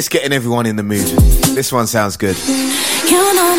It's getting everyone in the mood. This one sounds good. You know